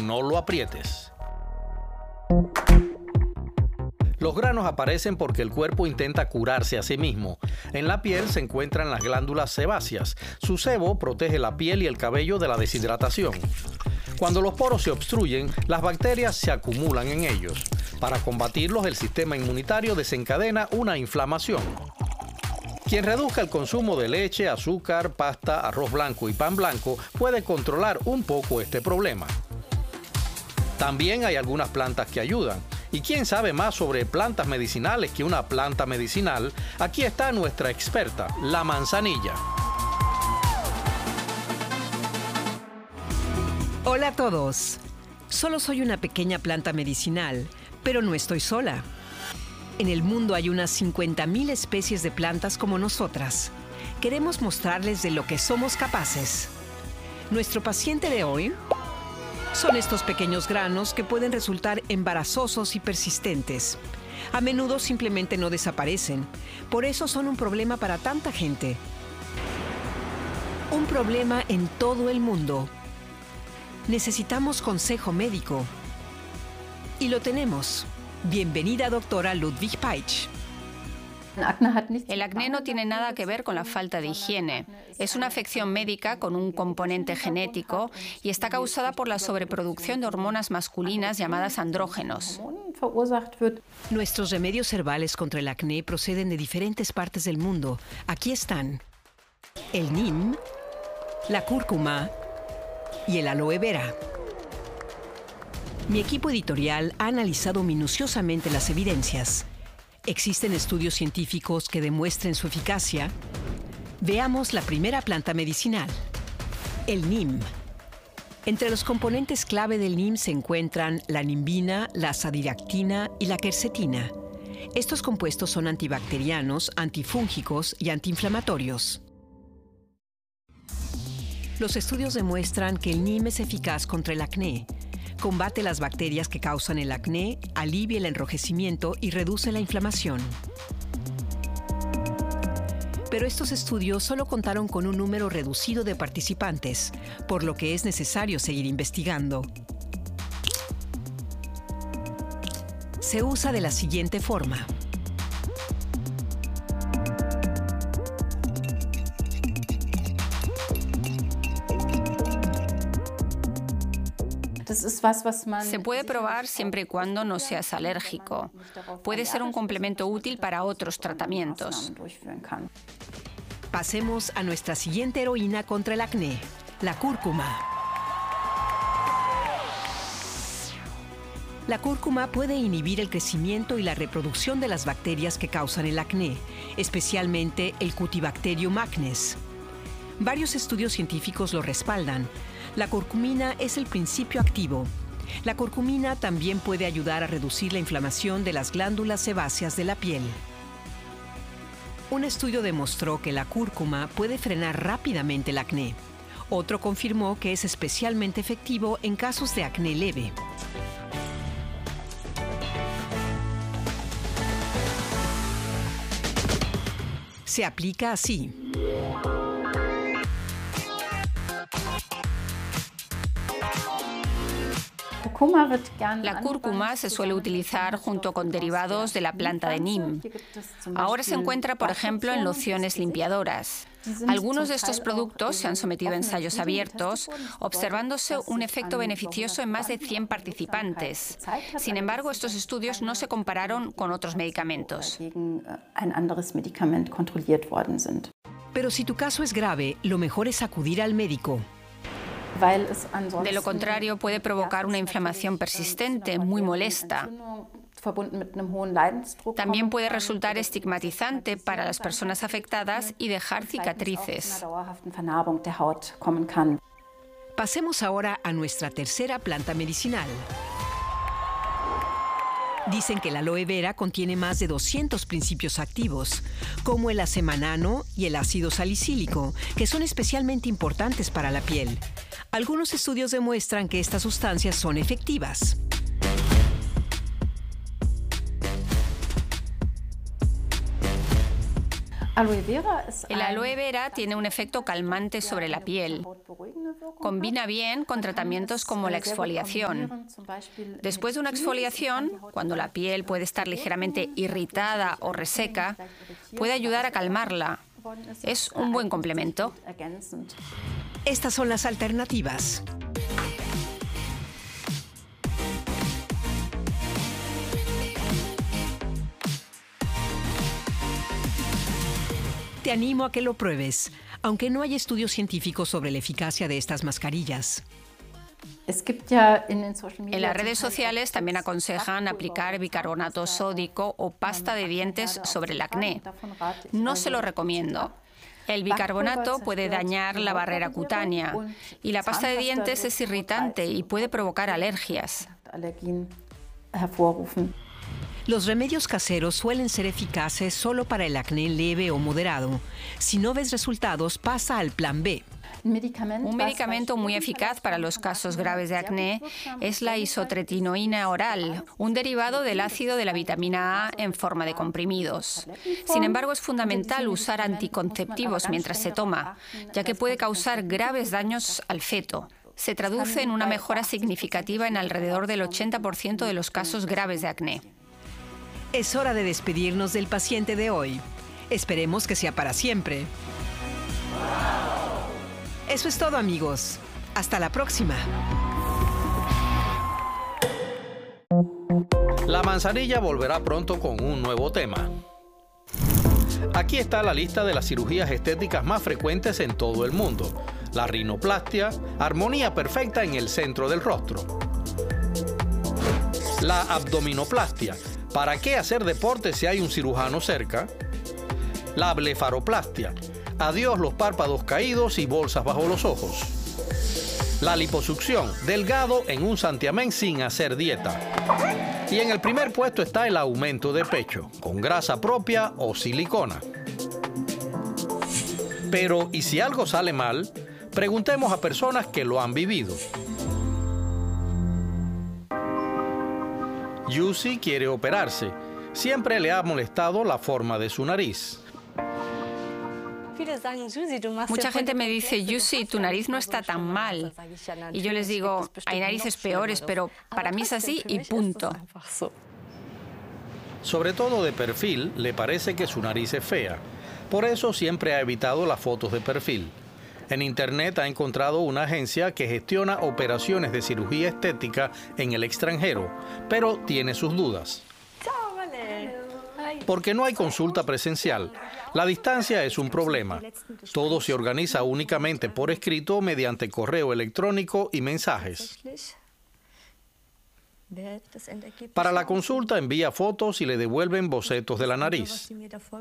no lo aprietes. Los granos aparecen porque el cuerpo intenta curarse a sí mismo. En la piel se encuentran las glándulas sebáceas. Su sebo protege la piel y el cabello de la deshidratación. Cuando los poros se obstruyen, las bacterias se acumulan en ellos. Para combatirlos, el sistema inmunitario desencadena una inflamación. Quien reduzca el consumo de leche, azúcar, pasta, arroz blanco y pan blanco puede controlar un poco este problema. También hay algunas plantas que ayudan. ¿Y quién sabe más sobre plantas medicinales que una planta medicinal? Aquí está nuestra experta, la manzanilla. Hola a todos. Solo soy una pequeña planta medicinal, pero no estoy sola. En el mundo hay unas 50.000 especies de plantas como nosotras. Queremos mostrarles de lo que somos capaces. Nuestro paciente de hoy son estos pequeños granos que pueden resultar embarazosos y persistentes. A menudo simplemente no desaparecen. Por eso son un problema para tanta gente. Un problema en todo el mundo. Necesitamos consejo médico. Y lo tenemos. Bienvenida, doctora Ludwig Peitsch. El acné no tiene nada que ver con la falta de higiene. Es una afección médica con un componente genético y está causada por la sobreproducción de hormonas masculinas llamadas andrógenos. Nuestros remedios herbales contra el acné proceden de diferentes partes del mundo. Aquí están el neem, la cúrcuma y el aloe vera. Mi equipo editorial ha analizado minuciosamente las evidencias. ¿Existen estudios científicos que demuestren su eficacia? Veamos la primera planta medicinal, el neem. Entre los componentes clave del neem se encuentran la nimbina, la azadiractina y la quercetina. Estos compuestos son antibacterianos, antifúngicos y antiinflamatorios. Los estudios demuestran que el neem es eficaz contra el acné. Combate las bacterias que causan el acné, alivia el enrojecimiento y reduce la inflamación. Pero estos estudios solo contaron con un número reducido de participantes, por lo que es necesario seguir investigando. Se usa de la siguiente forma. Se puede probar siempre y cuando no seas alérgico. Puede ser un complemento útil para otros tratamientos. Pasemos a nuestra siguiente heroína contra el acné, la cúrcuma. La cúrcuma puede inhibir el crecimiento y la reproducción de las bacterias que causan el acné, especialmente el Cutibacterium acnes. Varios estudios científicos lo respaldan. La curcumina es el principio activo. La curcumina también puede ayudar a reducir la inflamación de las glándulas sebáceas de la piel. Un estudio demostró que la cúrcuma puede frenar rápidamente el acné. Otro confirmó que es especialmente efectivo en casos de acné leve. Se aplica así. La cúrcuma se suele utilizar junto con derivados de la planta de neem. Ahora se encuentra, por ejemplo, en lociones limpiadoras. Algunos de estos productos se han sometido a ensayos abiertos, observándose un efecto beneficioso en más de 100 participantes. Sin embargo, estos estudios no se compararon con otros medicamentos. Pero si tu caso es grave, lo mejor es acudir al médico. De lo contrario, puede provocar una inflamación persistente, muy molesta. También puede resultar estigmatizante para las personas afectadas y dejar cicatrices. Pasemos ahora a nuestra tercera planta medicinal. Dicen que el aloe vera contiene más de 200 principios activos, como el azemanano y el ácido salicílico, que son especialmente importantes para la piel. Algunos estudios demuestran que estas sustancias son efectivas. El aloe vera tiene un efecto calmante sobre la piel. Combina bien con tratamientos como la exfoliación. Después de una exfoliación, cuando la piel puede estar ligeramente irritada o reseca, puede ayudar a calmarla. Es un buen complemento. Estas son las alternativas. Te animo a que lo pruebes, aunque no hay estudios científicos sobre la eficacia de estas mascarillas. En las redes sociales también aconsejan aplicar bicarbonato sódico o pasta de dientes sobre el acné. No se lo recomiendo. El bicarbonato puede dañar la barrera cutánea y la pasta de dientes es irritante y puede provocar alergias. Los remedios caseros suelen ser eficaces solo para el acné leve o moderado. Si no ves resultados, pasa al plan B. Un medicamento muy eficaz para los casos graves de acné es la isotretinoína oral, un derivado del ácido de la vitamina A en forma de comprimidos. Sin embargo, es fundamental usar anticonceptivos mientras se toma, ya que puede causar graves daños al feto. Se traduce en una mejora significativa en alrededor del 80% de los casos graves de acné. Es hora de despedirnos del paciente de hoy. Esperemos que sea para siempre. Eso es todo, amigos. Hasta la próxima. La Manzanilla volverá pronto con un nuevo tema. Aquí está la lista de las cirugías estéticas más frecuentes en todo el mundo. La rinoplastia, armonía perfecta en el centro del rostro. La abdominoplastia, ¿para qué hacer deporte si hay un cirujano cerca? La blefaroplastia, adiós los párpados caídos y bolsas bajo los ojos. La liposucción, delgado en un santiamén sin hacer dieta. Y en el primer puesto está el aumento de pecho, con grasa propia o silicona. Pero, ¿y si algo sale mal? Preguntemos a personas que lo han vivido. Yusi quiere operarse. Siempre le ha molestado la forma de su nariz. Mucha gente me dice, Yusi, tu nariz no está tan mal. Y yo les digo, hay narices peores, pero para mí es así y punto. Sobre todo de perfil, le parece que su nariz es fea. Por eso siempre ha evitado las fotos de perfil. En Internet ha encontrado una agencia que gestiona operaciones de cirugía estética en el extranjero, pero tiene sus dudas. Porque no hay consulta presencial. La distancia es un problema. Todo se organiza únicamente por escrito mediante correo electrónico y mensajes. Para la consulta envía fotos y le devuelven bocetos de la nariz.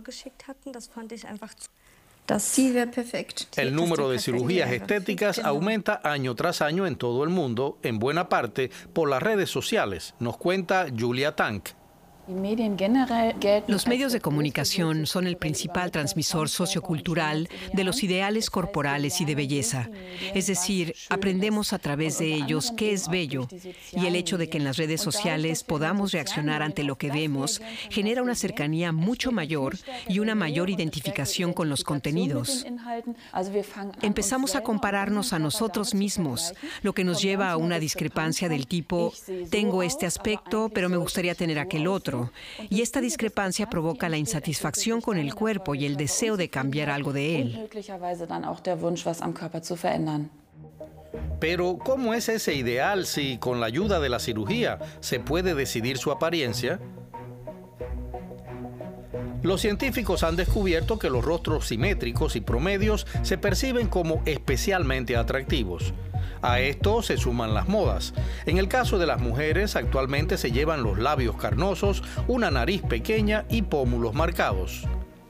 El número de cirugías estéticas aumenta año tras año en todo el mundo, en buena parte por las redes sociales, nos cuenta Julia Tank. Los medios de comunicación son el principal transmisor sociocultural de los ideales corporales y de belleza. Es decir, aprendemos a través de ellos qué es bello, y el hecho de que en las redes sociales podamos reaccionar ante lo que vemos genera una cercanía mucho mayor y una mayor identificación con los contenidos. Empezamos a compararnos a nosotros mismos, lo que nos lleva a una discrepancia del tipo, tengo este aspecto, pero me gustaría tener aquel otro. Y esta discrepancia provoca la insatisfacción con el cuerpo y el deseo de cambiar algo de él. Pero, ¿cómo es ese ideal si, con la ayuda de la cirugía, se puede decidir su apariencia? Los científicos han descubierto que los rostros simétricos y promedios se perciben como especialmente atractivos. A esto se suman las modas. En el caso de las mujeres, actualmente se llevan los labios carnosos, una nariz pequeña y pómulos marcados.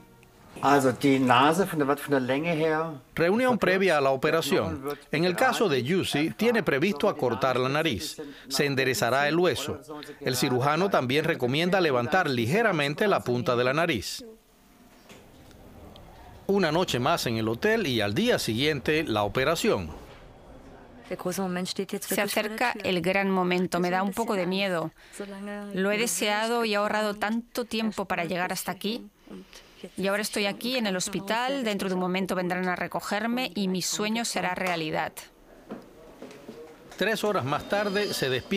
Reunión previa a la operación. En el caso de Yusi, tiene previsto acortar la nariz. Se enderezará el hueso. El cirujano también recomienda levantar ligeramente la punta de la nariz. Una noche más en el hotel y al día siguiente la operación. Se acerca el gran momento, me da un poco de miedo. Lo he deseado y he ahorrado tanto tiempo para llegar hasta aquí. Y ahora estoy aquí en el hospital, dentro de un momento vendrán a recogerme y mi sueño será realidad. 3 horas más tarde se despierta